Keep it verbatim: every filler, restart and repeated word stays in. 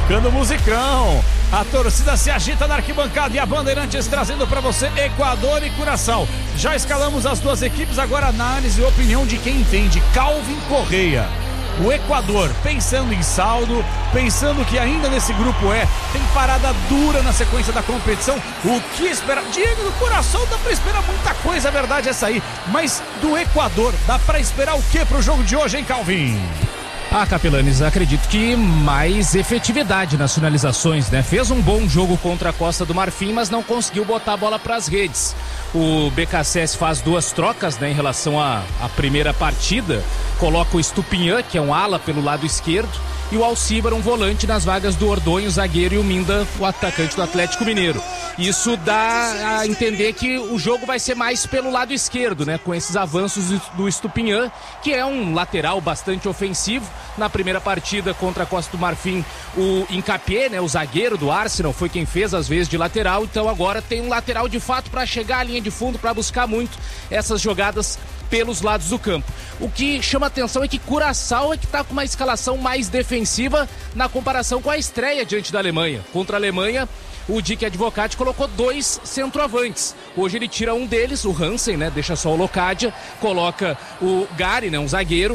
tocando musicão. A torcida se agita na arquibancada e a Bandeirantes trazendo para você Equador e Curaçao. Já escalamos as duas equipes, agora análise e opinião de quem entende. Calvin Correia. O Equador, pensando em saldo, pensando que ainda nesse grupo E tem parada dura na sequência da competição. O que esperar? Diego, do Curaçao dá pra esperar muita coisa, a verdade é essa aí. Mas do Equador, dá pra esperar o que pro jogo de hoje, hein, Calvin? Ah, Capelanes, acredito que mais efetividade nas finalizações, né? Fez um bom jogo contra a Costa do Marfim, mas não conseguiu botar a bola para as redes. O B K C S faz duas trocas, né, em relação à, à primeira partida. Coloca o Estupinhã, que é um ala pelo lado esquerdo, e o Alcíbar, um volante nas vagas do Ordonho, zagueiro, e o Minda, o atacante do Atlético Mineiro. Isso dá a entender que o jogo vai ser mais pelo lado esquerdo, né? Com esses avanços do Estupinhã, que é um lateral bastante ofensivo. Na primeira partida contra a Costa do Marfim, o Hincapié, né, o zagueiro do Arsenal, foi quem fez as vezes de lateral. Então agora tem um lateral de fato para chegar à linha de fundo, para buscar muito essas jogadas pelos lados do campo. O que chama atenção é que Curaçao é que está com uma escalação mais defensiva na comparação com a estreia diante da Alemanha. Contra a Alemanha, o Dick Advocati colocou dois centroavantes. Hoje ele tira um deles, o Hansen, né? Deixa só o Locadia, coloca o Gary, né? Um zagueiro,